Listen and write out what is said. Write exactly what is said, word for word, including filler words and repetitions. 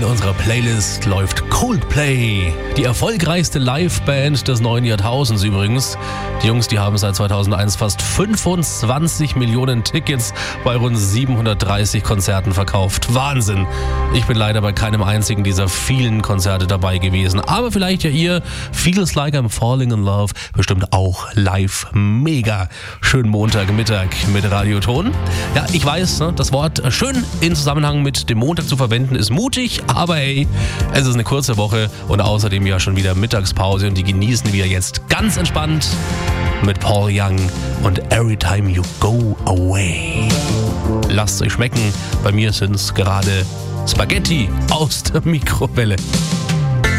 In unserer Playlist läuft Coldplay, die erfolgreichste Liveband des neuen Jahrtausends übrigens. Die Jungs, die haben seit zweitausendeins fast fünfundzwanzig Millionen Tickets bei rund siebenhundertdreißig Konzerten verkauft. Wahnsinn! Ich bin leider bei keinem einzigen dieser vielen Konzerte dabei gewesen. Aber vielleicht ja ihr. Feels Like I'm Falling in Love. Bestimmt auch live. Mega. Schönen Montagmittag mit Radioton. Ja, ich weiß, ne, das Wort schön in Zusammenhang mit dem Montag zu verwenden ist mutig. Aber hey, es ist eine kurze Woche und außerdem ja schon wieder Mittagspause und die genießen wir jetzt ganz entspannt mit Paul Young und Every Time You Go Away. Lasst es euch schmecken, bei mir sind es gerade Spaghetti aus der Mikrowelle.